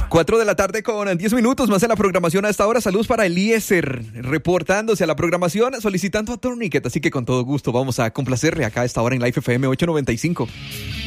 4 de la tarde con 10 minutos más en la programación a esta hora. Saludos para Eliezer, reportándose a la programación, solicitando a Tourniquet. Así que con todo gusto vamos a complacerle acá a esta hora en Life FM 895.